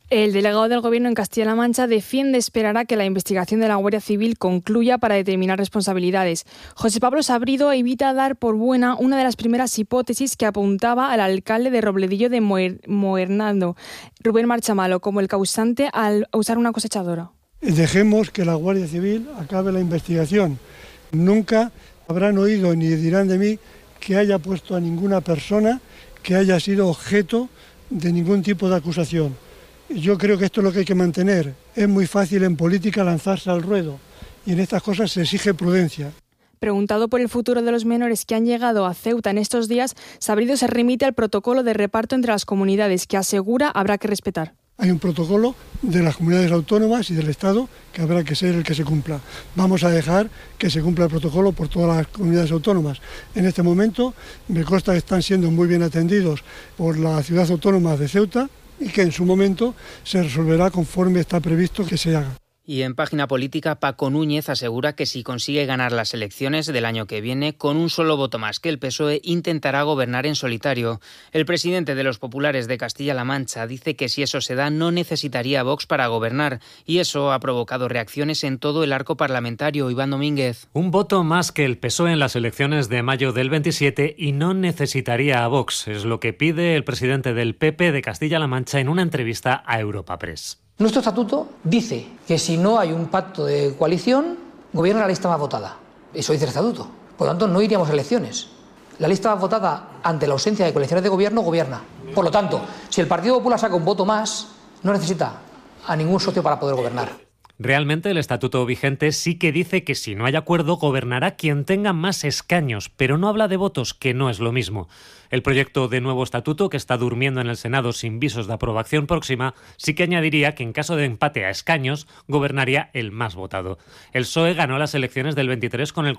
El delegado del Gobierno en Castilla-La Mancha defiende esperar a que la investigación de la Guardia Civil concluya para determinar responsabilidades. José Pablo Sabrido evita dar por buena una de las primeras hipótesis que apuntaba al alcalde de Robledillo de Moernaldo, Rubén Marchamalo, como el causante al usar una cosechadora. Dejemos que la Guardia Civil acabe la investigación. Nunca habrán oído ni dirán de mí que haya puesto a ninguna persona que haya sido objeto de ningún tipo de acusación. Yo creo que esto es lo que hay que mantener. Es muy fácil en política lanzarse al ruedo y en estas cosas se exige prudencia. Preguntado por el futuro de los menores que han llegado a Ceuta en estos días, Sabrido se remite al protocolo de reparto entre las comunidades que asegura habrá que respetar. Hay un protocolo de las comunidades autónomas y del Estado que habrá que ser el que se cumpla. Vamos a dejar que se cumpla el protocolo por todas las comunidades autónomas. En este momento me consta que están siendo muy bien atendidos por la ciudad autónoma de Ceuta y que en su momento se resolverá conforme está previsto que se haga. Y en página política, Paco Núñez asegura que si consigue ganar las elecciones del año que viene, con un solo voto más que el PSOE, intentará gobernar en solitario. El presidente de los populares de Castilla-La Mancha dice que si eso se da, no necesitaría Vox para gobernar, y eso ha provocado reacciones en todo el arco parlamentario. Iván Domínguez. Un voto más que el PSOE en las elecciones de mayo del 27 y no necesitaría a Vox, es lo que pide el presidente del PP de Castilla-La Mancha en una entrevista a Europa Press. Nuestro estatuto dice que si no hay un pacto de coalición, gobierna la lista más votada. Eso dice el estatuto. Por lo tanto, no iríamos a elecciones. La lista más votada, ante la ausencia de coaliciones de gobierno, gobierna. Por lo tanto, si el Partido Popular saca un voto más, no necesita a ningún socio para poder gobernar. Realmente el estatuto vigente sí que dice que si no hay acuerdo gobernará quien tenga más escaños, pero no habla de votos, que no es lo mismo. El proyecto de nuevo estatuto, que está durmiendo en el Senado sin visos de aprobación próxima, sí que añadiría que en caso de empate a escaños gobernaría el más votado. El PSOE ganó las elecciones del 23 con el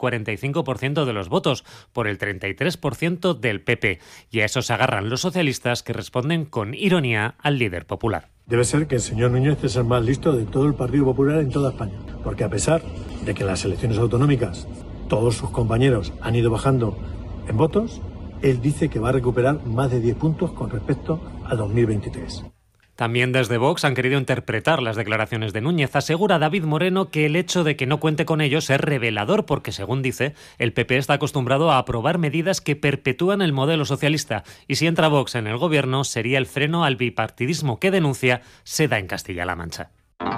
45% de los votos, por el 33% del PP, y a eso se agarran los socialistas, que responden con ironía al líder popular. Debe ser que el señor Núñez es el más listo de todo el Partido Popular en toda España, porque a pesar de que en las elecciones autonómicas todos sus compañeros han ido bajando en votos, él dice que va a recuperar más de 10 puntos con respecto a 2023. También desde Vox han querido interpretar las declaraciones de Núñez. Asegura David Moreno que el hecho de que no cuente con ellos es revelador porque, según dice, el PP está acostumbrado a aprobar medidas que perpetúan el modelo socialista y si entra Vox en el gobierno sería el freno al bipartidismo que denuncia se da en Castilla-La Mancha.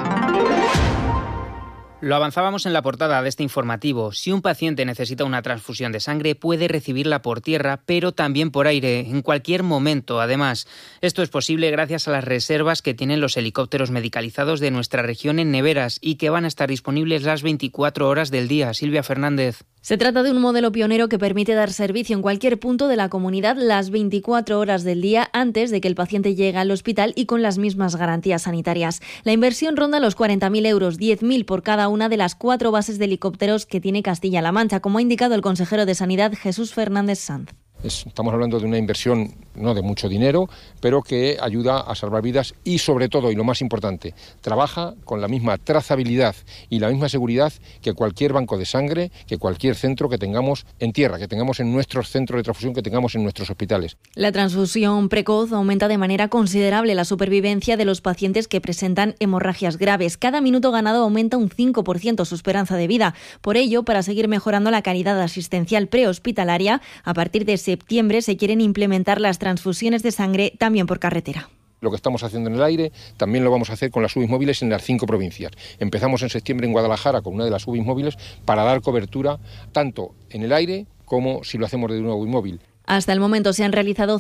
Lo avanzábamos en la portada de este informativo. Si un paciente necesita una transfusión de sangre, puede recibirla por tierra, pero también por aire, en cualquier momento, además. Esto es posible gracias a las reservas que tienen los helicópteros medicalizados de nuestra región en neveras y que van a estar disponibles las 24 horas del día. Silvia Fernández. Se trata de un modelo pionero que permite dar servicio en cualquier punto de la comunidad las 24 horas del día antes de que el paciente llegue al hospital y con las mismas garantías sanitarias. La inversión ronda los 40.000 euros, 10.000 por cada una de las 4 bases de helicópteros que tiene Castilla-La Mancha, como ha indicado el consejero de Sanidad, Jesús Fernández Sanz. Estamos hablando de una inversión no de mucho dinero, pero que ayuda a salvar vidas y, sobre todo, y lo más importante, trabaja con la misma trazabilidad y la misma seguridad que cualquier banco de sangre, que cualquier centro que tengamos en tierra, que tengamos en nuestros centros de transfusión, que tengamos en nuestros hospitales. La transfusión precoz aumenta de manera considerable la supervivencia de los pacientes que presentan hemorragias graves. Cada minuto ganado aumenta un 5% su esperanza de vida. Por ello, para seguir mejorando la calidad asistencial prehospitalaria, a partir de septiembre se quieren implementar las transfusiones de sangre también por carretera. Lo que estamos haciendo en el aire también lo vamos a hacer con las UBIs móviles en las 5 provincias. Empezamos en septiembre en Guadalajara con una de las UBIs móviles para dar cobertura tanto en el aire como si lo hacemos desde una UBI móvil. Hasta el momento se han realizado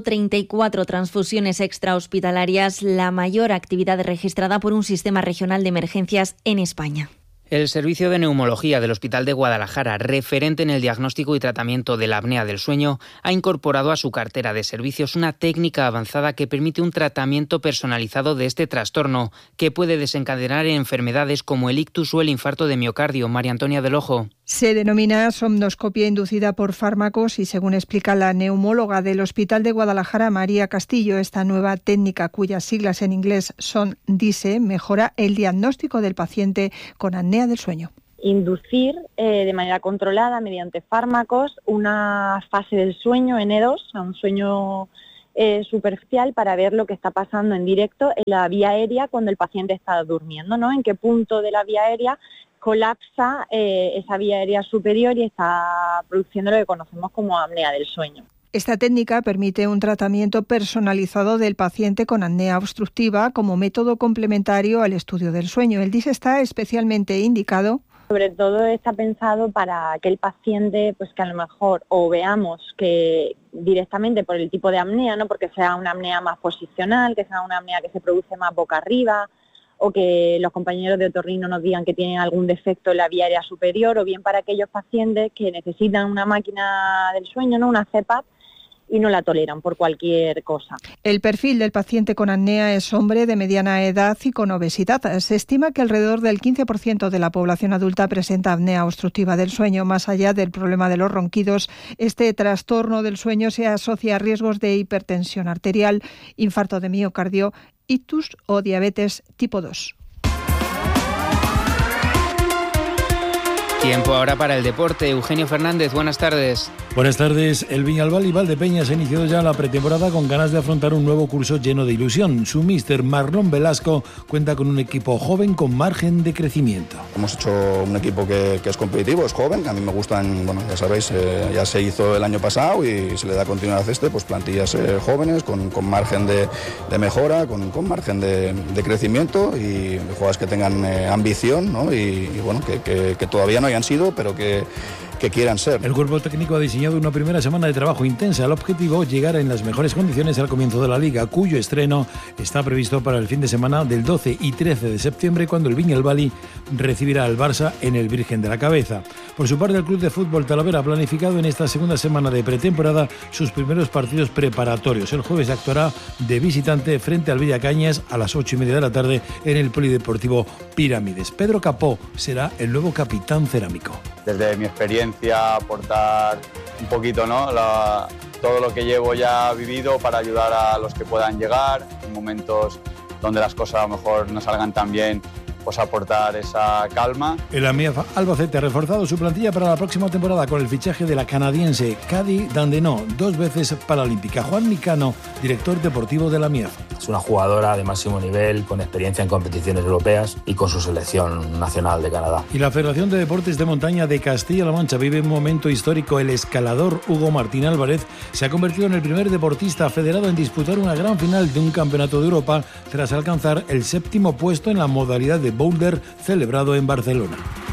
134 transfusiones extrahospitalarias, la mayor actividad registrada por un sistema regional de emergencias en España. El Servicio de Neumología del Hospital de Guadalajara, referente en el diagnóstico y tratamiento de la apnea del sueño, ha incorporado a su cartera de servicios una técnica avanzada que permite un tratamiento personalizado de este trastorno, que puede desencadenar enfermedades como el ictus o el infarto de miocardio. María Antonia del Ojo. Se denomina somnoscopia inducida por fármacos y, según explica la neumóloga del Hospital de Guadalajara, María Castillo, esta nueva técnica, cuyas siglas en inglés son DISE, mejora el diagnóstico del paciente con apnea del sueño. Inducir de manera controlada mediante fármacos una fase del sueño en E2, un sueño superficial para ver lo que está pasando en directo en la vía aérea cuando el paciente está durmiendo, ¿no? En qué punto de la vía aérea colapsa esa vía aérea superior y está produciendo lo que conocemos como apnea del sueño. Esta técnica permite un tratamiento personalizado del paciente con apnea obstructiva como método complementario al estudio del sueño. El DISE está especialmente indicado. Sobre todo está pensado para aquel paciente pues que a lo mejor o veamos que directamente por el tipo de apnea, ¿no? Porque sea una apnea más posicional, que sea una apnea que se produce más boca arriba, o que los compañeros de otorrino nos digan que tienen algún defecto en la vía aérea superior, o bien para aquellos pacientes que necesitan una máquina del sueño, ¿no? Una CPAP, y no la toleran por cualquier cosa. El perfil del paciente con apnea es hombre de mediana edad y con obesidad. Se estima que alrededor del 15% de la población adulta presenta apnea obstructiva del sueño. Más allá del problema de los ronquidos, este trastorno del sueño se asocia a riesgos de hipertensión arterial, infarto de miocardio, ictus o diabetes tipo 2. Tiempo ahora para el deporte. Eugenio Fernández, buenas tardes. Buenas tardes. El Viñalbal y Valdepeñas ha iniciado ya la pretemporada con ganas de afrontar un nuevo curso lleno de ilusión. Su míster Marlon Velasco cuenta con un equipo joven con margen de crecimiento. Hemos hecho un equipo que es competitivo, es joven. A mí me gustan, bueno, ya sabéis, ya se hizo el año pasado y se le da continuidad a pues plantillas jóvenes con margen de mejora, con margen de crecimiento y jugadores que tengan ambición, ¿no? y bueno, que todavía no hayan sido, pero que quieran ser. El cuerpo técnico ha diseñado una primera semana de trabajo intensa. El objetivo, llegar en las mejores condiciones al comienzo de la Liga, cuyo estreno está previsto para el fin de semana del 12 y 13 de septiembre, cuando el Viñalbal recibirá al Barça en el Virgen de la Cabeza. Por su parte, el Club de Fútbol Talavera ha planificado en esta segunda semana de pretemporada sus primeros partidos preparatorios. El jueves actuará de visitante frente al Villacañas a las 8:30 de la tarde en el Polideportivo Pirámides. Pedro Capó será el nuevo capitán cerámico. Desde mi experiencia, aportar un poquito, ¿no? Todo lo que llevo ya vivido para ayudar a los que puedan llegar en momentos donde las cosas a lo mejor no salgan tan bien, pues aportar esa calma. El AMIAF Albacete ha reforzado su plantilla para la próxima temporada con el fichaje de la canadiense Cady Dandenot, 2 veces paralímpica. Juan Micano, director deportivo de la AMIAF. Es una jugadora de máximo nivel, con experiencia en competiciones europeas y con su selección nacional de Canadá. Y la Federación de Deportes de Montaña de Castilla-La Mancha vive un momento histórico. El escalador Hugo Martín Álvarez se ha convertido en el primer deportista federado en disputar una gran final de un campeonato de Europa tras alcanzar el 7º puesto en la modalidad de boulder celebrado en Barcelona.